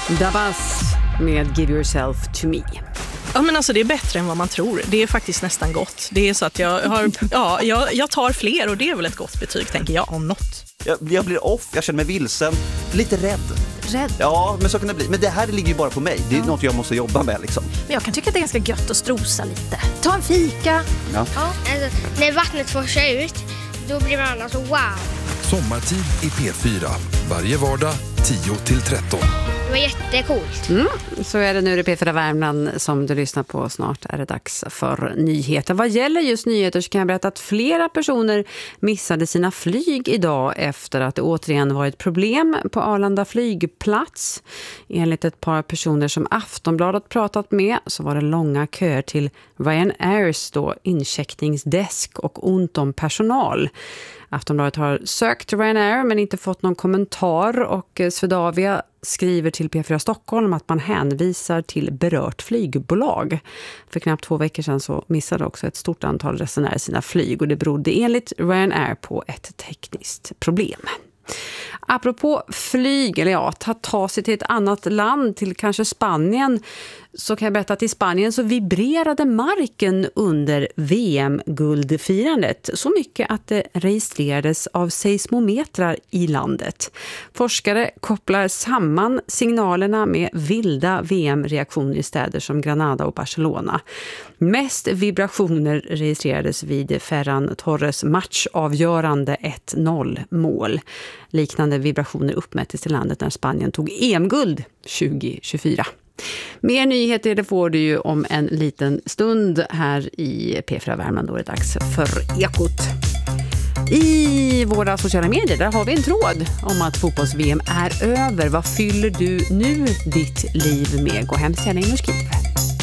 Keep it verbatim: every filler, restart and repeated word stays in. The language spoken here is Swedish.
Dabas med Give Yourself to Me. Ja, men alltså det är bättre än vad man tror. Det är faktiskt nästan gott. Det är så att jag har, ja, jag, jag tar fler och det är väl ett gott betyg, tänker jag, om något. Jag, jag blir off, jag känner mig vilsen, lite rädd. Rädd? Ja, men så kan det bli. Men det här ligger ju bara på mig. Det är ja. något jag måste jobba med liksom. Men jag kan tycka att det är ganska gött att strosa lite. Ta en fika. Ja. Ja. Alltså, när vattnet forsar ut, då blir man alltså wow. Sommartid i P fyra. Varje vardag tio till tretton. Det var jättecoolt. Mm, så är det nu i P fyra Värmland som du lyssnar på. Snart är det dags för nyheter. Vad gäller just nyheter så kan jag berätta att flera personer missade sina flyg idag efter att det återigen varit problem på Arlanda flygplats. Enligt ett par personer som Aftonbladet pratat med så var det långa köer till Ryanairs då incheckningsdesk och ont om personal. Aftonbladet har sökt Ryanair men inte fått någon kommentar och Swedavia skriver till P fyra Stockholm att man hänvisar till berört flygbolag. För knappt två veckor sedan så missade också ett stort antal resenärer sina flyg och det berodde enligt Ryanair på ett tekniskt problem. Apropå flyg, eller ja, att ta sig till ett annat land, till kanske Spanien, så kan jag berätta att i Spanien så vibrerade marken under V M-guldfirandet så mycket att det registrerades av seismometrar i landet. Forskare kopplar samman signalerna med vilda V M-reaktioner i städer som Granada och Barcelona. Mest vibrationer registrerades vid Ferran Torres matchavgörande ett noll-mål. Liknande vibrationer uppmättes i landet när Spanien tog E M-guld tjugo tjugofyra. Mer nyheter det får du ju om en liten stund här i P fyra Värmland. Då är det dags för Ekot. I våra sociala medier där har vi en tråd om att fotbolls-V M är över. Vad fyller du nu ditt liv med? Gå hem, gärna in och skriv.